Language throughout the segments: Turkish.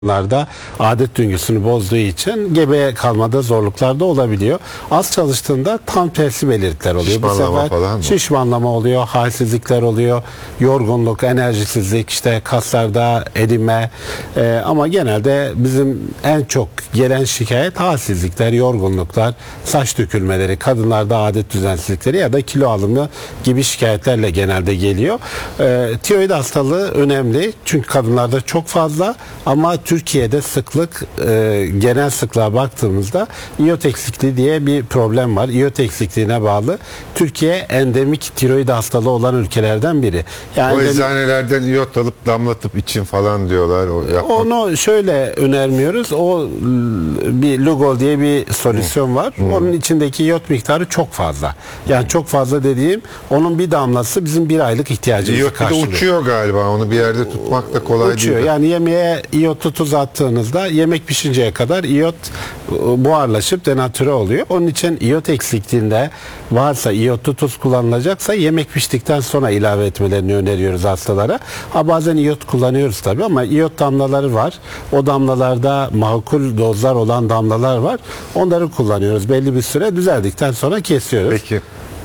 larda adet döngüsünü bozduğu için gebeye kalmada zorluklar da olabiliyor. Az çalıştığında tam tersi belirtiler oluyor. Şişmanlama bu sefer falan mı? şişmanlama oluyor, halsizlikler oluyor, yorgunluk, enerjisizlik, işte kaslarda erime. Ama genelde bizim en çok gelen şikayet halsizlikler, yorgunluklar, saç dökülmeleri, kadınlarda adet düzensizlikleri ya da kilo alımı gibi şikayetlerle genelde geliyor. Tiroid hastalığı önemli çünkü kadınlarda çok fazla, ama Türkiye'de sıklık, genel sıklığa baktığımızda iyot eksikliği diye bir problem var. İyot eksikliğine bağlı Türkiye endemik tiroid hastalığı olan ülkelerden biri. Yani o eczanelerden iyot alıp damlatıp için falan diyorlar. Onu şöyle önermiyoruz. O bir Lugol diye bir solüsyon var. Onun içindeki iyot miktarı çok fazla. Yani çok fazla dediğim, onun bir damlası bizim bir aylık ihtiyacımızı İyot bir de karşılıyor. uçuyor galiba. Onu bir yerde tutmak da kolay Uçuyor. değil. Yani yemeğe iyotlu tuz attığınızda yemek pişinceye kadar iyot buharlaşıp denatüre oluyor. Onun için iyot eksikliğinde varsa, iyotlu tuz kullanılacaksa yemek piştikten sonra ilave etmelerini öneriyoruz hastalara. Bazen iyot kullanıyoruz tabii, ama iyot damlaları var. O damlalarda makul dozlar olan damlalar var. Onları kullanıyoruz. Belli bir süre düzeldikten sonra kesiyoruz. Peki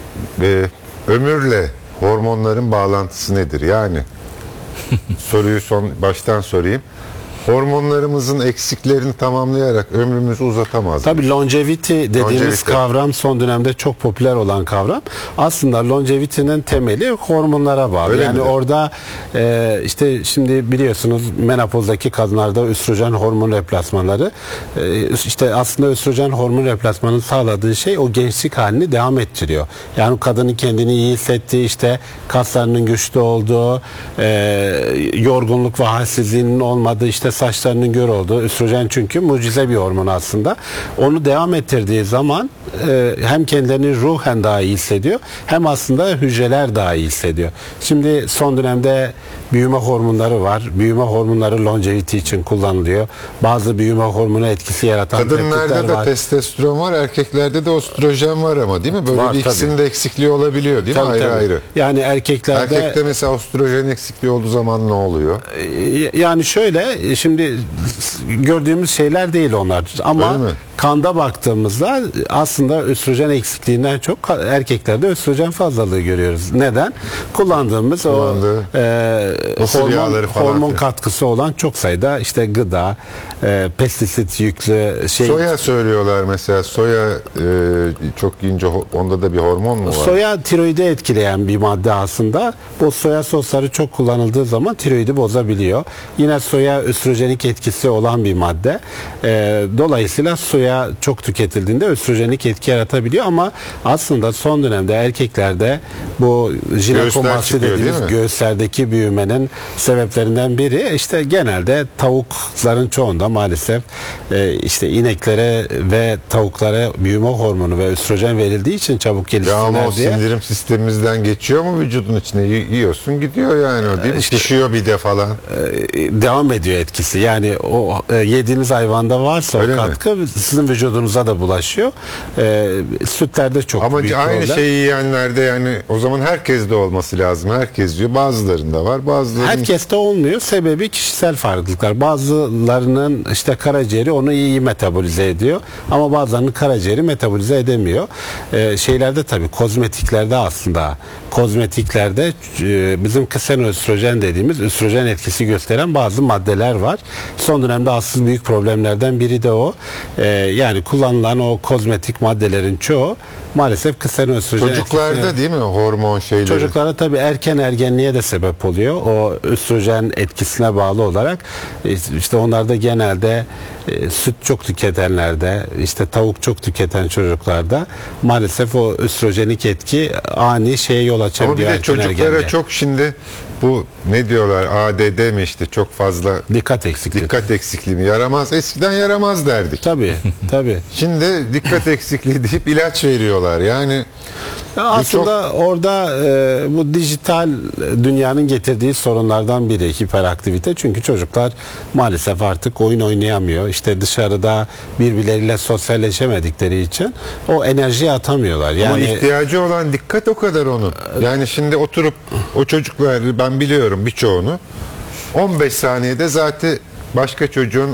ömürle hormonların bağlantısı nedir? Yani soruyu baştan sorayım. Hormonlarımızın eksiklerini tamamlayarak ömrümüzü uzatamaz. Tabii longevity dediğimiz Longevity. kavram son dönemde çok popüler olan kavram. Aslında longevity'nin temeli hormonlara bağlı. Öyle yani mi? orada işte şimdi biliyorsunuz menopozdaki kadınlarda östrojen hormon replasmanları, işte aslında östrojen hormon replasmanının sağladığı şey o gençlik halini devam ettiriyor. Yani kadının kendini iyi hissettiği, işte kaslarının güçlü olduğu, yorgunluk ve halsizliğinin olmadığı, işte saçlarının gör olduğu, östrojen çünkü mucize bir hormon aslında. Onu devam ettirdiği zaman hem kendilerini ruhen daha iyi hissediyor, hem aslında hücreler daha iyi hissediyor. Şimdi son dönemde büyüme hormonları var. Büyüme hormonları longevity için kullanılıyor. Bazı büyüme hormonu etkisi yaratan kadınlarda da var. testosteron var, erkeklerde de östrojen var ama, değil mi? Böyle Var, bir ikisinin tabii. de eksikliği olabiliyor, değil mi? Tabii, Ayrı tabii. ayrı. Yani erkeklerde mesela östrojen eksikliği olduğu zaman ne oluyor? yani şöyle, şimdi gördüğümüz şeyler değil onlar, ama Öyle mi? kanda baktığımızda aslında östrojen eksikliğinden çok erkeklerde östrojen fazlalığı görüyoruz. Neden? Kullandığımız mısır yağları falan hormon filan. katkısı olan çok sayıda işte gıda, pestisit yüklü şey. Soya söylüyorlar mesela. Soya çok yiyince onda da bir hormon mu var? Soya tiroidi etkileyen bir madde aslında. Bu soya sosları çok kullanıldığı zaman tiroidi bozabiliyor. Yine soya östrojenik etkisi olan bir madde. Dolayısıyla soya çok tüketildiğinde östrojenik etki yaratabiliyor, ama aslında son dönemde erkeklerde bu jinekomasti çıkıyor, dediğimiz değil mi? göğüslerdeki büyümenin sebeplerinden biri, işte genelde tavukların çoğunda maalesef işte ineklere ve tavuklara büyüme hormonu ve östrojen verildiği için çabuk Ya ama o gelişsinler diye. sindirim sistemimizden geçiyor mu vücudun içine? Yiyorsun gidiyor yani, o değil mi? İşte- Pişiyor bir de falan. Devam ediyor etkisi. Yani o yediğiniz hayvanda varsa Öyle o mi? katkı sizin vücudunuza da bulaşıyor. Sütlerde çok Ama büyük aynı problem. şeyi yiyenlerde, yani o zaman herkeste olması lazım. Herkes yiyor. Bazılarında var. Bazılarının... Herkeste olmuyor. Sebebi kişisel farklılıklar. Bazılarının işte karaciğeri onu iyi metabolize ediyor, ama bazılarının karaciğeri metabolize edemiyor. Şeylerde tabii, kozmetiklerde aslında bizim ksenoöstrojen dediğimiz östrojen etkisi gösteren bazı maddeler var. Son dönemde asıl büyük problemlerden biri de o. Yani kullanılan o kozmetik maddelerin çoğu maalesef ksenoöstrojen Çocuklarda değil mi hormon şeyleri? Çocuklara tabii erken ergenliğe de sebep oluyor. O östrojen etkisine bağlı olarak işte onlarda genelde süt çok tüketenlerde, işte tavuk çok tüketen çocuklarda maalesef o östrojenik etki ani şeye yol Ama bir açabiliyor. de erken çocuklara ergenliğe. çok şimdi bu ne diyorlar, ADD mi, işte çok fazla dikkat eksikliği. dikkat eksikliği mi? Yaramaz. Eskiden yaramaz derdik. Tabii, tabii. Şimdi dikkat eksikliği deyip ilaç veriyorlar. Yani Ya aslında orada bu dijital dünyanın getirdiği sorunlardan biri hiperaktivite. Çünkü çocuklar maalesef artık oyun oynayamıyor. İşte dışarıda birbirleriyle sosyalleşemedikleri için o enerjiyi atamıyorlar. ama Yani ihtiyacı olan dikkat o kadar onun. Yani şimdi oturup o çocuklar, ben biliyorum birçoğunu, 15 saniyede zaten başka çocuğun